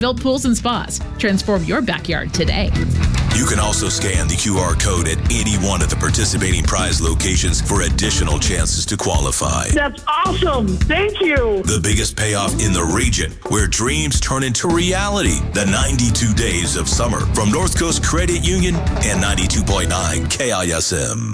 Built pools and spas. Transform your backyard today. You can also scan the QR code at any one of the participating prize locations for additional chances to qualify. That's awesome. Thank you. The biggest payoff in the region, where dreams turn into reality. The 92 Days of Summer from North Coast Credit Union and 92.9 KISM.